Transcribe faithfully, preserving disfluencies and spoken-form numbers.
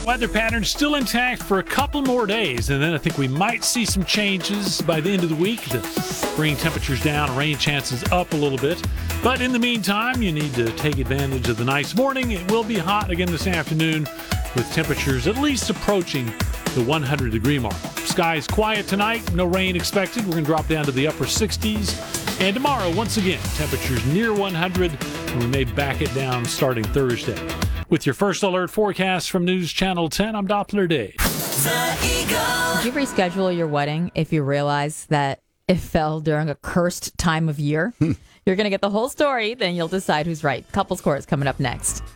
Weather pattern still intact for a couple more days, and then I think we might see some changes by the end of the week to bring temperatures down, rain chances up a little bit. But in the meantime, you need to take advantage of the nice morning. It will be hot again this afternoon with temperatures at least approaching the one hundred degree mark. Skies quiet tonight, no rain expected. We're going to drop down to the upper sixties. And tomorrow, once again, temperatures near one hundred, and we may back it down starting Thursday. With your first alert forecast from News Channel ten, I'm Doppler Dave. Did you reschedule your wedding if you realize that it fell during a cursed time of year? You're going to get the whole story, then you'll decide who's right. Couples Court is coming up next.